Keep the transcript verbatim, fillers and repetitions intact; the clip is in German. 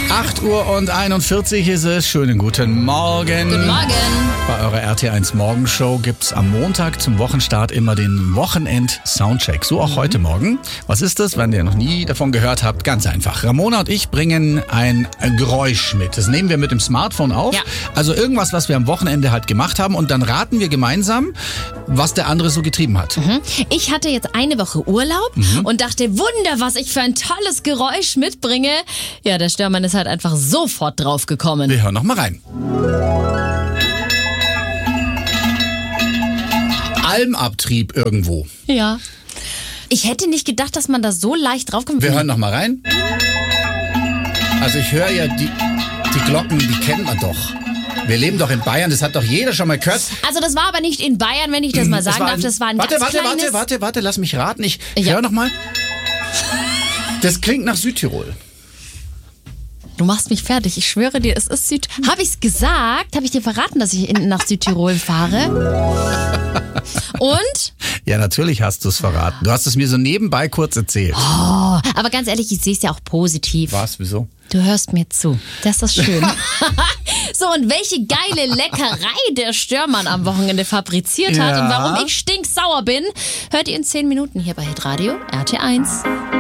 acht Uhr und einundvierzig ist es. Schönen guten Morgen. Guten Morgen. Bei eurer R T eins Morgenshow gibt's am Montag zum Wochenstart immer den Wochenend-Soundcheck. So auch mhm. heute Morgen. Was ist das, wenn ihr noch nie davon gehört habt? Ganz einfach. Ramona und ich bringen ein Geräusch mit. Das nehmen wir mit dem Smartphone auf. Ja. Also irgendwas, was wir am Wochenende halt gemacht haben. Und dann raten wir gemeinsam, was der andere so getrieben hat. Mhm. Ich hatte jetzt eine Woche Urlaub mhm. und dachte, Wunder, was ich für ein tolles Geräusch mitbringe. Ja, der Störmann ist halt einfach sofort drauf gekommen. Wir hören noch mal rein. Almabtrieb irgendwo. Ja. Ich hätte nicht gedacht, dass man da so leicht draufkommt. Wir hören noch mal rein. Also ich höre ja die, die Glocken, die kennt man doch. Wir leben doch in Bayern, das hat doch jeder schon mal gehört. Also das war aber nicht in Bayern, wenn ich das mal sagen das darf. Das war ein warte, ganz warte, kleines... warte, warte, warte, lass mich raten. Ich ja. höre noch mal. Das klingt nach Südtirol. Du machst mich fertig. Ich schwöre dir, es ist Süd... Habe ich es gesagt? Habe ich dir verraten, dass ich in, nach Südtirol fahre? Und? Ja, natürlich hast du es verraten. Du hast es mir so nebenbei kurz erzählt. Oh, aber ganz ehrlich, ich sehe es ja auch positiv. Was? Wieso? Du hörst mir zu. Das ist schön. So, und welche geile Leckerei der Störmann am Wochenende fabriziert hat ja. und warum ich stinksauer bin, hört ihr in zehn Minuten hier bei Hitradio R T eins.